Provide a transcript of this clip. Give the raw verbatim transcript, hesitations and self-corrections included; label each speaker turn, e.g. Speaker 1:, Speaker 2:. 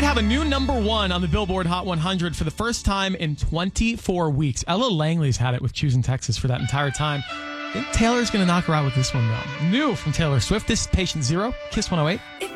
Speaker 1: might have a new number one on the Billboard Hot one hundred for the first time in twenty-four weeks. Ella Langley's had it with Choosing Texas for that entire time. I think Taylor's going to knock her out with this one, though. New from Taylor Swift. This is Patient Zero, Kiss one oh eight.